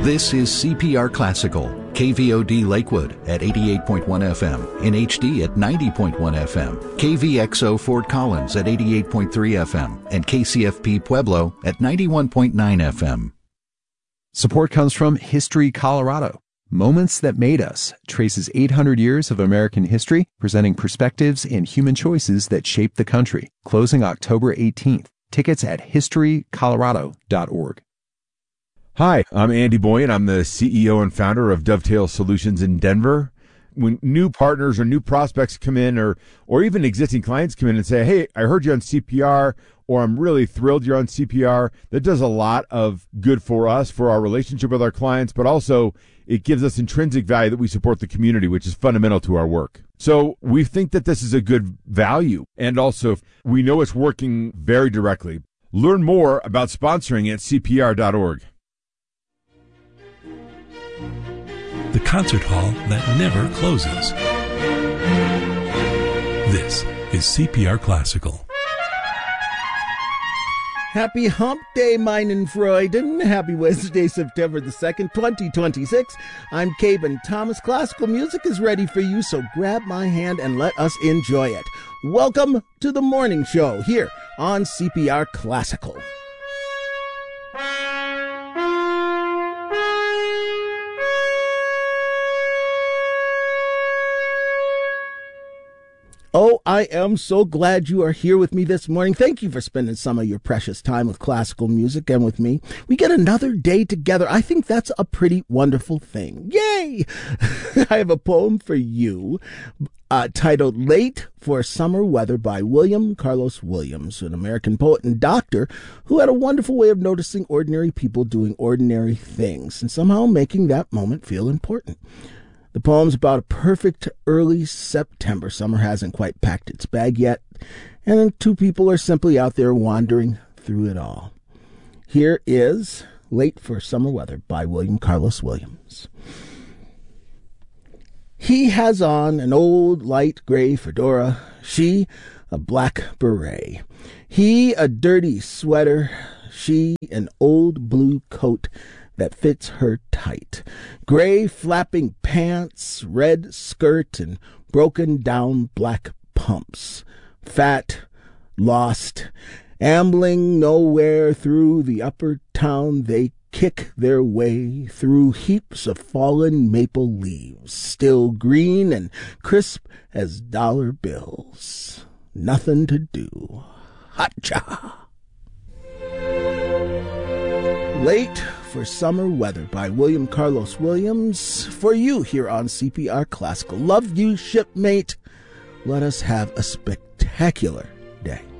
This is CPR Classical, KVOD Lakewood at 88.1 FM, in HD at 90.1 FM, KVXO Fort Collins at 88.3 FM, and KCFP Pueblo at 91.9 FM. Support comes from History Colorado. Moments That Made Us traces 800 years of American history, presenting perspectives and human choices that shaped the country. Closing October 18th. Tickets at historycolorado.org. Hi, I'm Andy Boyan. I'm the CEO and founder of Dovetail Solutions in Denver. When new partners or new prospects come in or even existing clients come in and say, hey, I heard you on CPR, or I'm really thrilled you're on CPR, that does a lot of good for us, for our relationship with our clients, but also it gives us intrinsic value that we support the community, which is fundamental to our work. So we think that this is a good value, and also we know it's working very directly. Learn more about sponsoring at CPR.org. The concert hall that never closes. This is CPR Classical. Happy Hump Day, meinen Freuden. Happy Wednesday, September the 2nd, 2026. I'm Caben Thomas. Classical music is ready for you, so grab my hand and let us enjoy it. Welcome to the morning show here on CPR Classical. Oh, I am so glad you are here with me this morning. Thank you for spending some of your precious time with classical music and with me. We get another day together. I think that's a pretty wonderful thing. Yay! I have a poem for you titled Late for Summer Weather by William Carlos Williams, an American poet and doctor who had a wonderful way of noticing ordinary people doing ordinary things and somehow making that moment feel important. The poem's about a perfect early September. Summer hasn't quite packed its bag yet, and then two people are simply out there wandering through it all. Here is Late for Summer Weather by William Carlos Williams. He has on an old light gray fedora, she a black beret. He a dirty sweater, she an old blue coat that fits her tight. Gray flapping pants, red skirt, and broken down black pumps. Fat, lost, ambling nowhere through the upper town, they kick their way through heaps of fallen maple leaves, still green and crisp as dollar bills. Nothing to do. Hotcha! Late for Summer Weather by William Carlos Williams for you here on CPR Classical. Love you, shipmate. Let us have a spectacular day.